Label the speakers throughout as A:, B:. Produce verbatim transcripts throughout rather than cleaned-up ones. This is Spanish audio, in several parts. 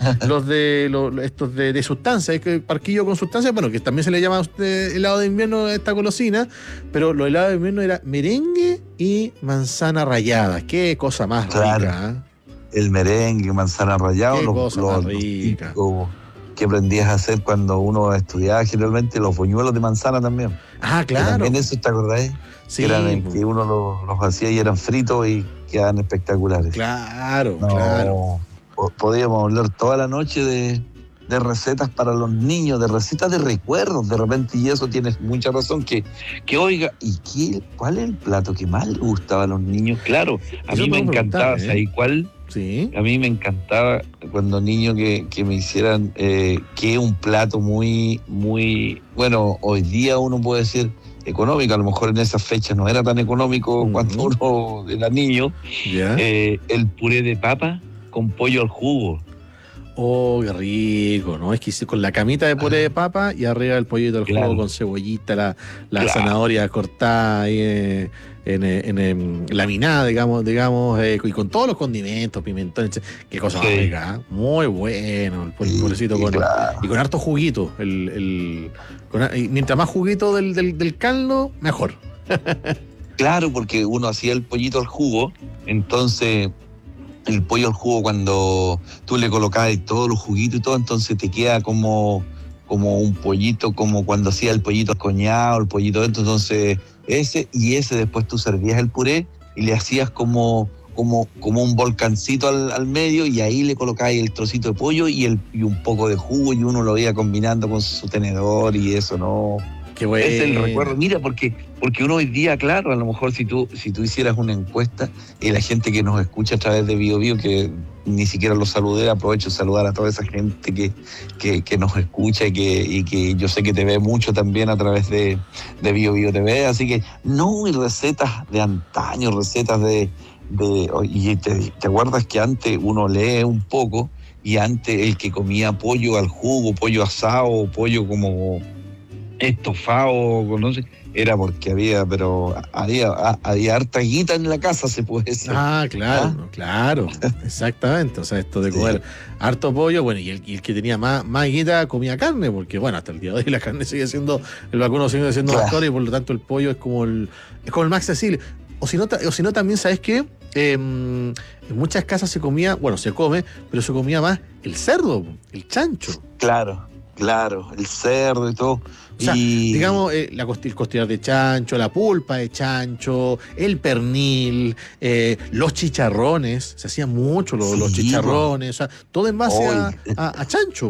A: los de los, estos de, de sustancias, que parquillo con sustancias, bueno, que también se le llama eh, helado de invierno a esta golosina, pero los helados de invierno era merengue y manzana rallada. Qué cosa más
B: Claro.
A: rica, ¿eh?
B: El merengue, manzana rallada,
A: Qué
B: los,
A: cosa
B: los,
A: más
B: los
A: rica.
B: típicos que aprendías a hacer cuando uno estudiaba generalmente, los buñuelos de manzana también.
A: Ah,
B: Que
A: claro.
B: también eso, ¿te acordáis?
A: Sí,
B: Que, eran,
A: po.
B: que uno los, los hacía y eran fritos y quedaban espectaculares.
A: Claro,
B: No,
A: claro.
B: po- podíamos hablar toda la noche de, de recetas para los niños, de recetas de recuerdos, de repente, y eso tienes mucha razón, que, que oiga, ¿y qué, cuál es el plato que más le gustaba a los niños? Claro, a
A: Eso
B: mí me
A: podemos
B: encantaba,
A: preguntarle, ¿eh?
B: ¿sabes cuál?
A: Sí.
B: A mí me encantaba cuando niño que, que me hicieran eh, que un plato muy, muy, bueno, hoy día uno puede decir económico, a lo mejor en esas fechas no era tan económico
A: Uh-huh.
B: cuando uno era niño,
A: Ya.
B: eh, el puré de papa con pollo al jugo.
A: Oh, qué rico, ¿no? Es que hice con la camita de puré de papa y arriba el pollito al
B: Claro.
A: jugo con cebollita, la, la
B: Claro.
A: zanahoria cortada ahí eh, en, en, en laminada, digamos, digamos eh, y con todos los condimentos, pimentón, etcétera. Qué cosa más
B: Sí.
A: rica, ¿eh? Muy bueno, el, pu- el
B: Y-
A: purecito
B: y
A: con,
B: claro.
A: y con harto juguito. El, el, con- y mientras más juguito del, del, del caldo, mejor.
B: Claro, porque uno hacía el pollito al jugo, entonces el pollo al jugo cuando tú le colocabas todos los juguitos y todo, entonces te queda como, como un pollito, como cuando hacía el pollito al coñado, el pollito dentro, entonces ese y ese después tú servías el puré y le hacías como, como, como un volcancito al, al medio y ahí le colocabas el trocito de pollo y, el, y un poco de jugo y uno lo iba combinando con su tenedor y eso, ¿no?
A: Qué bueno.
B: Es el recuerdo, mira, porque, porque uno hoy día, claro, a lo mejor si tú, si tú hicieras una encuesta y la gente que nos escucha a través de Bio Bio, que ni siquiera los saludé, aprovecho de saludar a toda esa gente que, que, que nos escucha y que, y que yo sé que te ve mucho también a través de, de Bio Bio T V, así que no, y recetas de antaño, recetas de... de y te, te acuerdas que antes uno lee un poco y antes el que comía pollo al jugo, pollo asado, pollo como... estofado, no sé, era porque había, pero había, había harta guita en la casa, se puede decir.
A: Ah, claro,
B: ¿Ah?
A: claro, exactamente. O sea, esto de
B: Sí.
A: comer harto pollo, bueno, y el, y el que tenía más, más guita comía carne, porque bueno, hasta el día de hoy la carne sigue siendo, el vacuno sigue siendo más
B: Claro.
A: caro y por lo tanto el pollo es como el, es como el más accesible. O si no, ta- o si no también, ¿sabes qué? Eh, en muchas casas se comía, bueno, se come, pero se comía más el cerdo, el chancho.
B: Claro, claro, el cerdo y todo.
A: O sea,
B: y
A: digamos, eh, la costi- el costillar de chancho, la pulpa de chancho, el pernil, eh, los chicharrones, se hacían mucho los,
B: Sí,
A: los chicharrones, o sea, todo en base a,
B: Oy.
A: a- a chancho.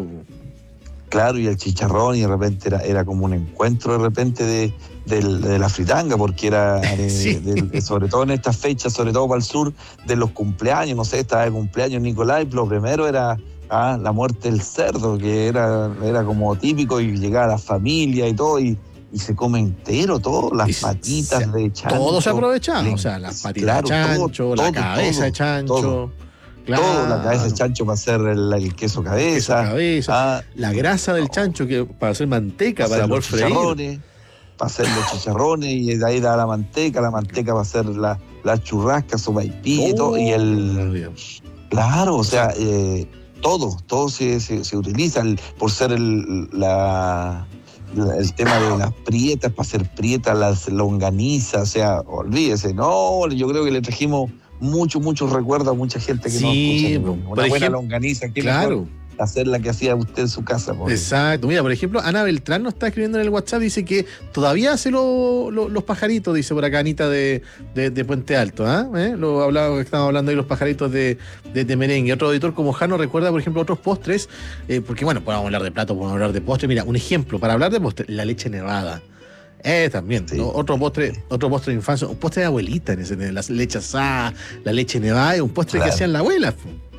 B: claro, y el chicharrón, y de repente era, era como un encuentro de repente de, del- de la fritanga, porque era de-
A: Sí.
B: de- sobre todo en estas fechas, sobre todo para el sur, de los cumpleaños, no sé, estaba de cumpleaños Nicolás, y lo primero era ah, la muerte del cerdo, que era, era como típico, y llegaba la familia y todo, y, y se come entero todo, las
A: Y se-
B: patitas
A: se-
B: de chancho.
A: Todo se aprovechaba,
B: le-
A: o sea, las patitas
B: claro,
A: de chancho,
B: todo,
A: la
B: todo,
A: cabeza de
B: todo,
A: chancho.
B: todo.
A: Claro.
B: Todo, la cabeza de chancho para hacer el, el queso
A: Queso
B: cabeza.
A: cabeza,
B: ah,
A: la grasa del chancho que para hacer manteca,
B: para
A: para
B: hacer
A: poder
B: los
A: freír.
B: chicharrones, para hacer los chicharrones, y de ahí da la manteca, la manteca para hacer la, la churrasca, sopaipilla y todo, y el... Claro, o sea, eh, todo, todo se, se, se utiliza el- por ser el, la, la- el tema de las prietas, para hacer prietas, las longanizas, o sea, olvídese, no, yo creo que le trajimos muchos, muchos recuerdos a mucha gente que
A: Sí,
B: nos escucha.
A: por
B: Una buena
A: ejemplo,
B: longaniza, qué
A: claro.
B: mejor hacer la que hacía usted en su casa. Por
A: Exacto. Mira, por ejemplo, Ana Beltrán nos está escribiendo en el WhatsApp, dice que todavía hace lo- lo- los pajaritos, dice por acá Anita de, de, de Puente Alto. ¿Ah? ¿Eh? Lo hablaba, estamos hablando de los pajaritos de, de, de merengue. Otro auditor como Jano recuerda, por ejemplo, otros postres, eh, porque bueno, podemos hablar de plato, podemos hablar de postre. Mira, un ejemplo, para hablar de postre, la leche nevada. Eh, también,
B: Sí.
A: ¿no? Otro postre, otro postre de infancia, un postre de abuelita, en ese, de la leche asada, la leche nevada, y un postre
B: Claro.
A: que hacían la abuela.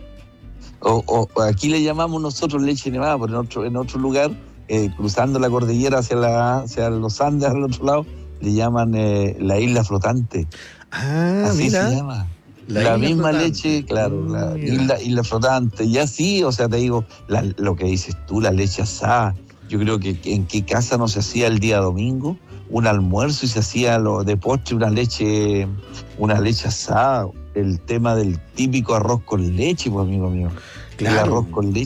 B: O, o- o aquí le llamamos nosotros leche nevada, pero en otro, en otro lugar, eh, cruzando la cordillera hacia, la, hacia los Andes, al otro lado, le llaman eh, la isla flotante.
A: Ah,
B: Así
A: mira.
B: se llama.
A: La
B: La,
A: isla
B: misma
A: flotante.
B: leche, claro, la
A: Mira.
B: isla, isla flotante. Y así, o sea, te digo, la- lo que dices tú, la leche asada. Yo creo que en qué casa no se hacía el día domingo un almuerzo y se hacía lo de postre una leche, una leche asada. El tema del típico arroz con leche, pues amigo mío. El
A: Claro.
B: arroz con leche.